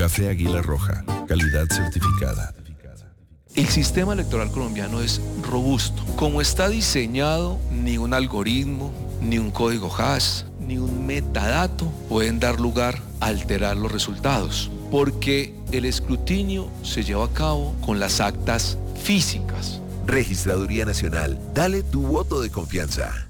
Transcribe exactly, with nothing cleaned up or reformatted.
Café Águila Roja, calidad certificada. El sistema electoral colombiano es robusto. Como está diseñado, ni un algoritmo, ni un código hash, ni un metadato pueden dar lugar a alterar los resultados, porque el escrutinio se lleva a cabo con las actas físicas. Registraduría Nacional, dale tu voto de confianza.